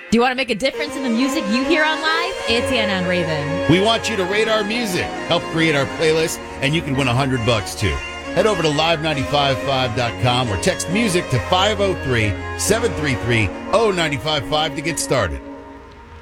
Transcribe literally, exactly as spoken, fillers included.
Do you want to make a difference in the music you hear on live? It's Anna and Raven. We want you to rate our music, help create our playlist, and you can win one hundred bucks too. Head over to live nine five five dot com or text music to five oh three, seven three three, oh nine five five to get started.